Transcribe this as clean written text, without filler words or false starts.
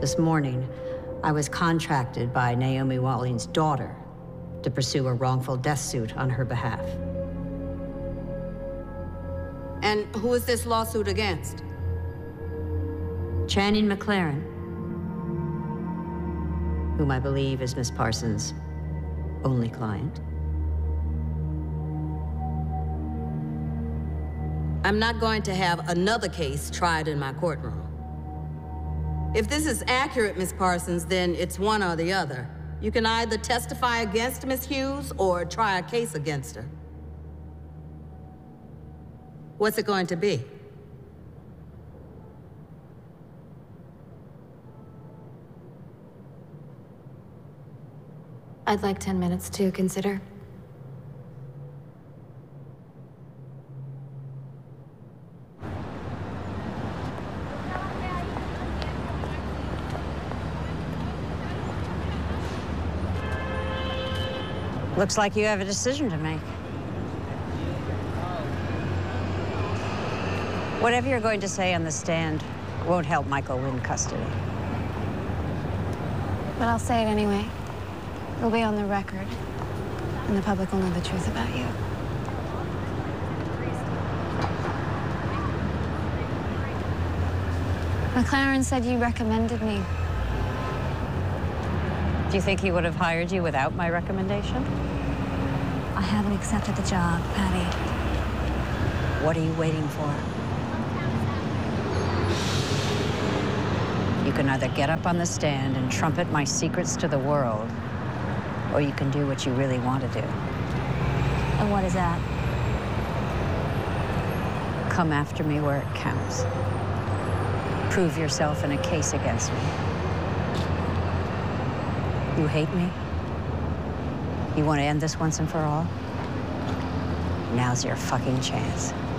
This morning, I was contracted by Naomi Walling's daughter to pursue a wrongful death suit on her behalf. And who is this lawsuit against? Channing McLaren, whom I believe is Miss Parsons' only client. I'm not going to have another case tried in my courtroom. If this is accurate, Miss Parsons, then it's one or the other. You can either testify against Miss Hughes or try a case against her. What's it going to be? I'd like 10 minutes to consider. Looks like you have a decision to make. Whatever you're going to say on the stand won't help Michael win custody. But I'll say it anyway. It'll be on the record, and the public will know the truth about you. McLaren said you recommended me. Do you think he would have hired you without my recommendation? I haven't accepted the job, Patty. What are you waiting for? You can either get up on the stand and trumpet my secrets to the world, or you can do what you really want to do. And what is that? Come after me where it counts. Prove yourself in a case against me. You hate me? You want to end this once and for all? Now's your fucking chance.